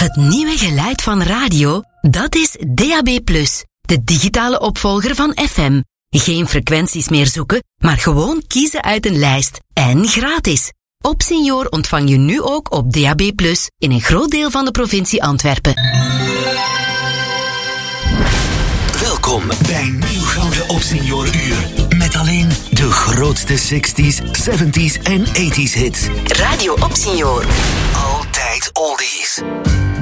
Het nieuwe geluid van radio, dat is DAB+, de digitale opvolger van FM. Geen frequenties meer zoeken, maar gewoon kiezen uit een lijst. En gratis. Op Senior ontvang je nu ook op DAB+, in een groot deel van de provincie Antwerpen. Welkom bij Nieuw Gouden op Senior Uur. Met alleen de grootste 60s, 70s en 80s hits. Radio op Senior. Altijd oldies.